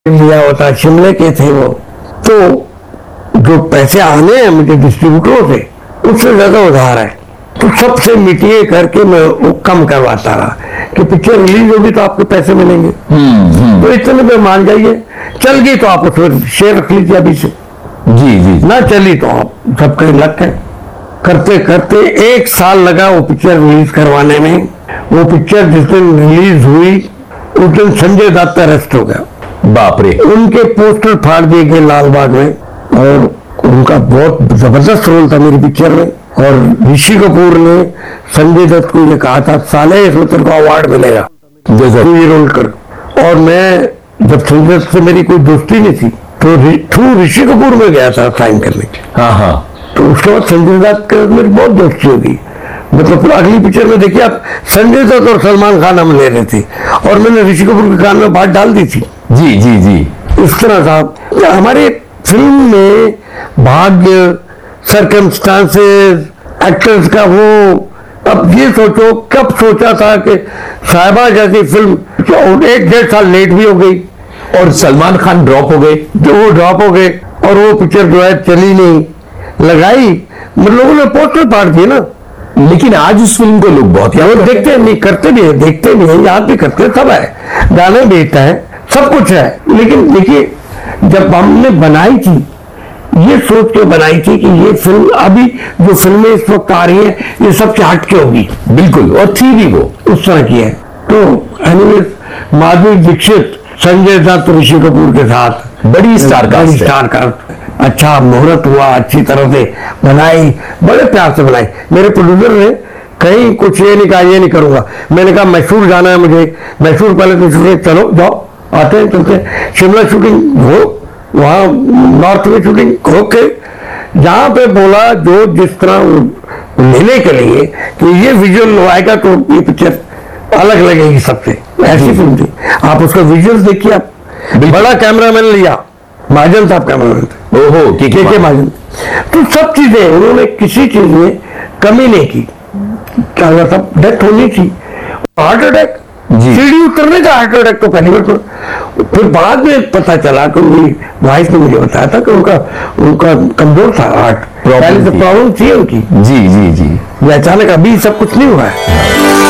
लिया होता, शिमले के थे वो, तो जो पैसे आने हैं मुझे डिस्ट्रीब्यूटरों से उससे ज्यादा उधार है, तो सबसे मिटिए करके मैं वो कम करवाता रहा कि पिक्चर रिलीज होगी तो आपके पैसे मिलेंगे। तो इतने पे मान जाइए, चल गई तो आप उसमें शेयर रख लीजिए अभी से, जी जी ना चली तो आप सबके लग गए। करते करते 1 साल लगा वो पिक्चर रिलीज करवाने में। वो पिक्चर जिस दिन रिलीज हुई उस दिन संजय दत्त अरेस्ट हो गया। बाप रे। उनके पोस्टर फाड़ दिए गए लाल बाग में, और उनका बहुत जबरदस्त रोल था मेरी पिक्चर में। और ऋषि कपूर ने संजय दत्त को ये कहा था, साले इसमें तेरे को अवार्ड मिलेगा तू ये रोल कर। और मैं जब संजय दत्त से मेरी कोई दोस्ती नहीं थी तो थ्रू ऋषि कपूर में गया था साइन करने के। हाँ हाँ। तो उसके बाद संजय दत्त के मेरी बहुत दोस्ती होगी। मतलब अगली पिक्चर में देखिए आप, संजय दत्त और सलमान खान हम ले रहे थे और मैंने ऋषि कपूर के कान में बात डाल दी थी। जी जी जी। इस तरह था हमारे फिल्म में भाग्य, सर्कमस्टांसेस, एक्टर्स का वो। अब ये सोचो कब सोचा था कि साहिबा जैसी फिल्म 1-1.5 साल लेट भी हो गई और सलमान खान ड्रॉप हो गए, जो वो ड्रॉप हो गए और वो पिक्चर जो है चली नहीं, लगाई मतलब लोगों ने पोस्टर फाड़ दिए ना। लेकिन आज उस फिल्म को लोग बहुत याद देखते नहीं, करते भी है, देखते भी है, याद भी करते, सब है, गाने बेचता है, सब कुछ है। लेकिन देखिए जब हमने बनाई थी, ये सोच के बनाई थी कि ये फिल्म अभी जो फिल्में इस वक्त आ रही है ये सबसे हटके होगी, बिल्कुल, और थी भी वो उस तरह की है। तो एनीवेज माधुरी दीक्षित, संजय दत्त, ऋषि कपूर के साथ बड़ी स्टार का अच्छा मुहूर्त हुआ, अच्छी तरह से बनाई, बड़े प्यार से बनाई। मेरे प्रोड्यूसर ने कहीं कुछ ये नहीं कहा ये नहीं करूंगा। मैंने कहा मैसूर जाना है मुझे, मैसूर पहले तो शूटिंग, चलो जाओ, आते हैं चलते, शिमला शूटिंग हो, वहाँ नॉर्थ में शूटिंग हो के, जहाँ पे बोला जो जिस तरह लेने के लिए कि ये विजुअल आएगा तो ये पिक्चर अलग लगेगी सबसे, ऐसी फिल्म थी। आप उसका विजुअल देखिए, आप बड़ा कैमरामैन लिया, महाजन साहब कैमरामैन थे, ओहो के महाजन। तो सब चीजें उन्होंने किसी चीज में कमी नहीं की। क्या हुआ, सब डेथ होनी थी, हार्ट अटैक, सीढ़ी उतरने का हार्ट अटैक तो पहली बार। फिर बाद में पता चला कि मेरी वाइफ ने मुझे बताया था कि उनका कमजोर था हार्ट, पहले से प्रॉब्लम थी उनकी। जी जी जी। अचानक अभी सब कुछ नहीं हुआ है।